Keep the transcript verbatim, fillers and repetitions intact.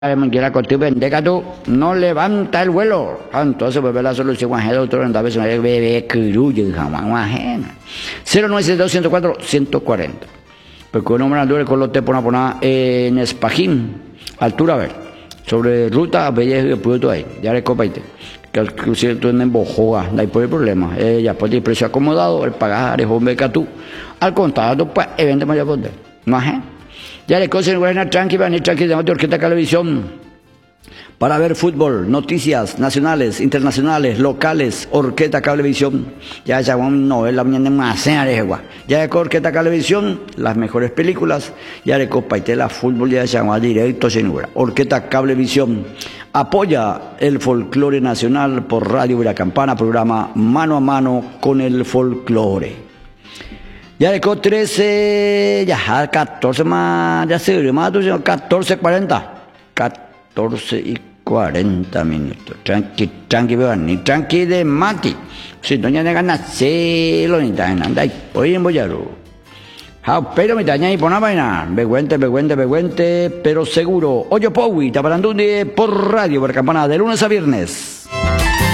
Quiera contigo pendeja tú, no levanta el vuelo. Ah, entonces pues ve la solución guajé doctor en vez de bebé cruye jamás guajena. cero nueve siete dos, uno cero cuatro, uno cuarenta. Porque un hombre andure con los te pone a poner en Espajín, altura a ver, sobre ruta, bellejo y el producto ahí, ya le copaite. Que al crucero tú en Bojoa, no hay por el problema. Ella puede ir precio acomodado, el pagar es un becatú. Al contado, pues, evento mayor poder. Guajé. Ya le cose en tranqui, van a ir tranqui de Orquesta Televisión para ver fútbol, noticias nacionales, internacionales, locales, Orquesta Cablevisión. Ya ya no es la mañana más ya de Orquesta Cablevisión, las mejores películas, ya de Copaitela fútbol ya se llama directo sin Orquesta Cablevisión. Apoya el folclore nacional por Radio Viracampana, programa Mano a Mano con el folclore. Ya de co trece, ya catorce más, ya se más, catorce cuarenta, catorce y cuarenta minutos. Tranqui, tranqui, ni tranqui de mati. Si doña de ganas, se lo ni tan anda y hoy en Boyaro. Ja, pero me daña y pon a vaina. Beguente, beguente, beguente, pero seguro. Oye, Powi, Taparandundi por Radio Viracampana de lunes a viernes.